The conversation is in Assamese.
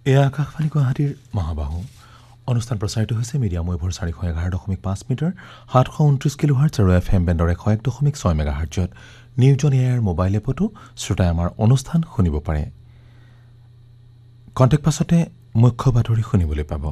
এয়া আকাশবাণী গুৱাহাটীৰ মহাবাহু অনুষ্ঠান প্ৰচাৰিত হৈছে মিডিয়াম ৱেভৰ 411.5 মিটাৰ 729 কিলোহাৰ্টজ আৰু FM বেণ্ডৰ 101.6 মেগাহাৰ্টজত news on air mobile এপতো শ্ৰোতাই আমাৰ অনুষ্ঠান শুনিব পাৰে। কণ্টেক্ট পাছতে মুখ্য বাতৰি শুনিবলৈ পাব।